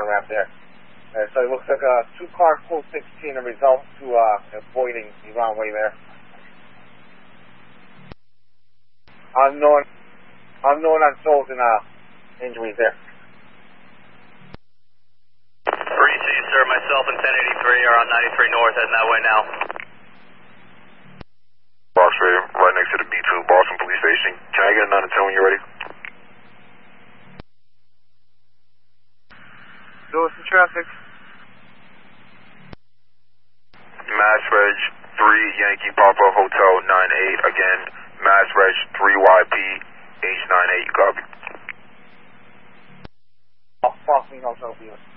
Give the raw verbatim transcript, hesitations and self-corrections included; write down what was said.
ramp there. Uh, so it looks like a two-car full sixteen, a result to uh, avoiding the wrong way there. Unknown, unknown unsolved and uh, injuries there. three C, sir, myself and ten eighty-three are on ninety-three North, heading that way now. Box ready, right next to the B two, Boston Police Station. Can I get a nine and ten when you're ready? Lewis traffic. Mass Reg three Yankee Papa Hotel nine eight, again, Mass Reg three Y P H nine eight, you copy? Oh, Boston Hotel, Lewis.